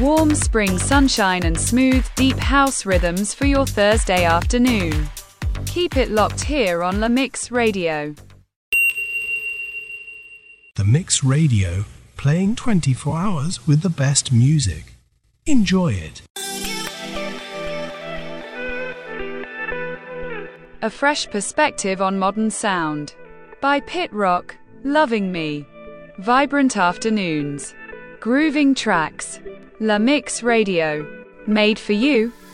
Warm spring sunshine and smooth, deep house rhythms for your Thursday afternoon. Keep it locked here on La Mix Radio. The Mix Radio, playing 24 hours with the best music. Enjoy it. A fresh perspective on modern sound. By Pit Rock, Loving Me. Vibrant afternoons. Grooving tracks. La Mix Radio. Made for you,